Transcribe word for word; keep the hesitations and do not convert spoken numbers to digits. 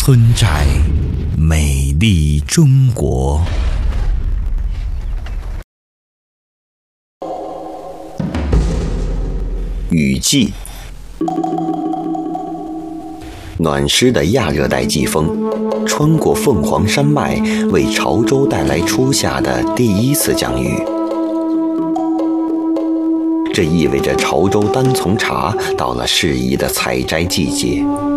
村寨，美丽中国。 雨季，暖湿的亚热带季风穿过凤凰山脉，为潮州带来初夏的第一次降雨。这意味着潮州单丛茶到了适宜的采摘季节。